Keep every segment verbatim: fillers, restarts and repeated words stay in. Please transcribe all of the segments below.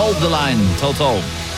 Hold the line, Toto.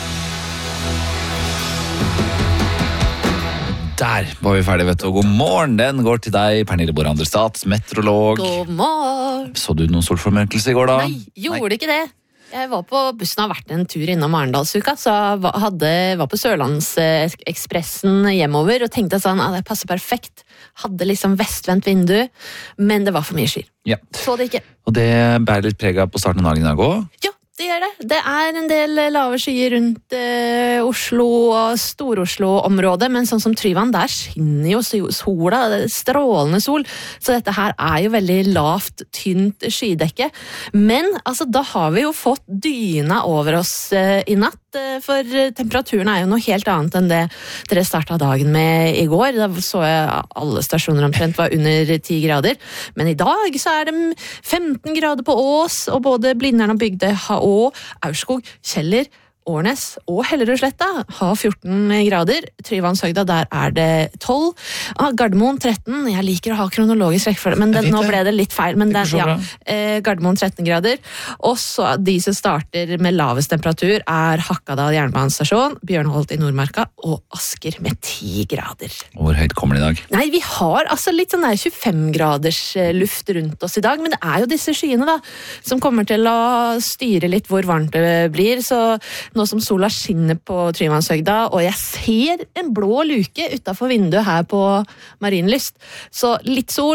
Der var vi ferdig, vet du. God morgen, den går til deg, Pernille Borander-Stats, meteorolog. God morgen. Så du noen solformørkelse i går da? Nei, gjorde Nei. ikke det. Jeg var på bussen, har vært en tur innom Arendalsuka, så jeg hadde, var på Sørlandsekspressen hjemover og tenkte sånn, ah, det passer perfekt. Hadde liksom vestvendt vindu, men det var for mye skyr. Ja. Så det ikke. Og det bærer litt preg av på starten av dagen i dag også? Ja, det gjør det. Det er en del lave skyer rundt eh, Oslo og Stor-Oslo-området, men sånn som Tryvann, der skinner jo sola, det er strålende sol, så dette her er jo veldig lavt, tynt skydekke. Men altså, da har vi jo fått dyna over oss eh, i natt, for temperaturen er jo noe helt annet enn det dere startet dagen med i går. Da så jeg alle stasjoner omtrent var under ti grader. Men i dag så er det femten grader på Ås, og både Blindern og Bygdøy og Aurskog, Kjeller, Årnes og Hellerudsletta har fjorten grader. Tryvannshøgda, der er det tolv. Ah, Gardermoen tretten. Jeg liker å ha kronologisk rekkefølge, men den, nå ble det litt feil. Men den, ja, eh, Gardermoen tretten grader. Og så de som starter med lavest temperatur er Hakkadal jernbanestasjon, Bjørnholt i Nordmarka og Asker med ti grader. Hvor høyt kommer det i dag? Nei, vi har altså litt sånn der tjuefem graders luft rundt oss i dag, men det er jo disse skyene da, som kommer til å styre litt hvor varmt det blir, så nå som sola skinner på Tryvannshøgda, og jeg ser en blå luke utenfor vinduet her på Marienlyst, så litt sol,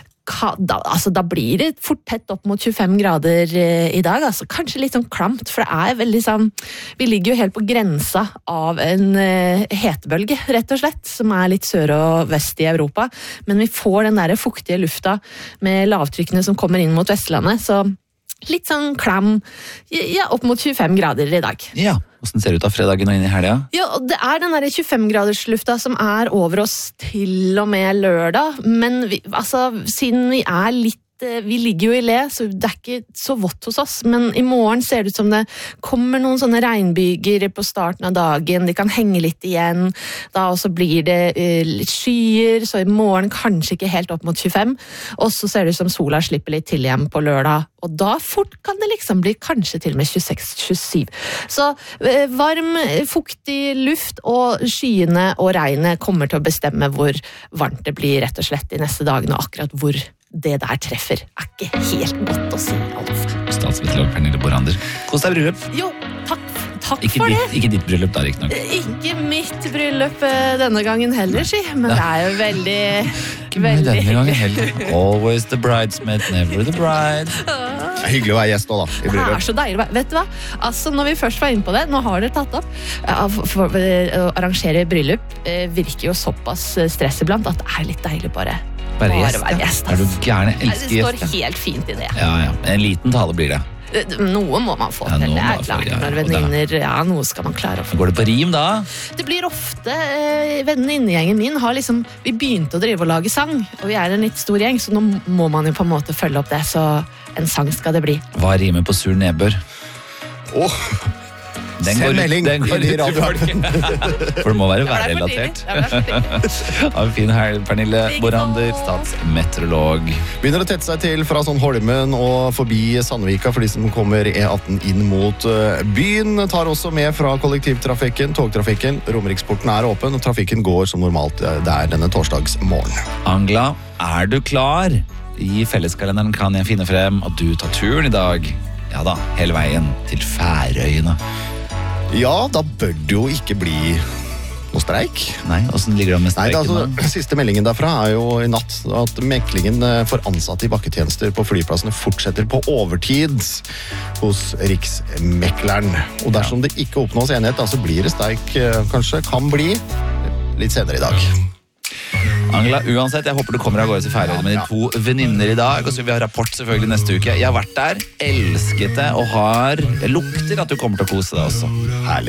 da, altså, da blir det fort tett opp mot tjuefem grader i dag, altså kanskje litt sånn klamt, for det er veldig sånn, vi ligger jo helt på grensa av en uh, hetebølge, rett og slett, som er litt sør og vest i Europa, men vi får den der fuktige lufta med lavtrykkene som kommer inn mot Vestlandet, så litt sånn klam, ja, opp mot tjuefem grader i dag. Ja, hvordan ser det ut av fredagen og inn i helga? Ja, det er den der tjuefem graders lufta som er over oss til og med lørdag, men vi, altså, siden vi er litt vi ligger jo i le, så det er ikke så vått hos oss, men i morgen ser det ut som det kommer noen sånne regnbyger på starten av dagen, de kan henge litt igjen, da også blir det uh, litt skyer, så i morgen kanskje ikke helt opp mot tjuefem, og så ser det ut som sola slipper litt til igjen på lørdag, og da fort kan det liksom bli kanskje til og med tjueseks til tjuesyv. Så uh, varm, fuktig luft og skyene og regnet kommer til å bestemme hvor varmt det blir rett og slett i neste dagene, og akkurat hvor det der treffer er ikke helt godt å si, Alf. Statsmeteorolog Pernille Borander. Kos deg bryllup. Jo, takk, takk ikke for ditt, det. Ikke ditt bryllup da, ikke nok. Ikke mitt bryllup denne gangen heller, si. Men det er jo veldig... Ikke veldig... denne gangen heller. Always the bridesmaid, never the bride. Det er hyggelig å være gjest nå da, i bryllup. Det er så deilig. Vet du hva? Altså, når vi først var inne på det, nå har dere tatt opp, for, for, å arrangere bryllup virker jo såpass stress iblant at det er litt deilig bare. Bare gjest, ja. Gjest, er du gærne? Elsker gjest. Det står helt fint i det. Ja, ja. En liten tale blir det. Noe må man få ja, til, det er få, klart. ja, Når venninner, ja, noe skal man klare å få. Går det på rim da? Det blir ofte, eh, venninnegjengen min har liksom, vi begynte å drive og lage sang, og vi er en litt stor gjeng, så nå må man jo på en måte følge opp det, så en sang skal det bli. Hva rimer på sur nedbør? Åh, oh. Den går, melding den går ut til folk. For det må være værrelatert. Ha en fin helg, Pernille Borander, statsmeteorolog. Begynner å tette seg til fra sånn Holmen og forbi Sandvika for de som kommer E atten inn mot byen. Tar også med fra kollektivtrafikken, togtrafikken. Romeriksporten er åpen, og trafikken går som normalt der denne torsdagsmorgen. Angela, er du klar? I felleskalenderen kan jeg finne frem at du tar turen i dag. Ja da, hele veien til Færøyene. Ja, da bør det jo ikke bli noe streik. Nei, hvordan ligger det med streiken? Nei, altså, siste meldingen derfra er jo i natt at meklingen for ansatte i bakketjenester på flyplassene fortsetter på overtid hos Riksmekleren. Og dersom det ikke oppnås enighet, da, så blir det streik, kanskje, kan bli litt senere i dag. Angela, uansett, jeg håper du kommer av gårde til Færøyene med de to venninner i dag, og så vil vi ha rapport selvfølgelig neste uke. Jeg har vært der, elsket det, og har, jeg lukter at du kommer til å kose deg også. Herlig.